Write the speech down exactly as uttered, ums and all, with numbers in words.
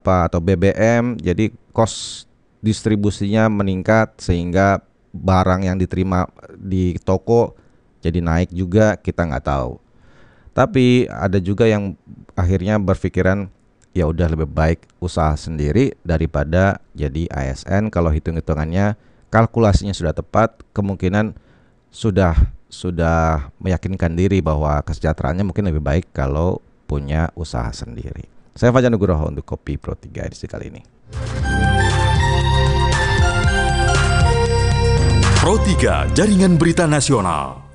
Pak atau B B M, jadi cost distribusinya meningkat sehingga barang yang diterima di toko jadi naik juga, kita nggak tahu. Tapi ada juga yang akhirnya berpikiran ya udah lebih baik usaha sendiri daripada jadi A S N. Kalau hitung-hitungannya kalkulasinya sudah tepat, kemungkinan sudah sudah meyakinkan diri bahwa kesejahteraannya mungkin lebih baik kalau punya usaha sendiri. Saya Fajar Nugroho untuk Kopi Pro tiga edisi kali ini. Pro tiga, Jaringan Berita Nasional.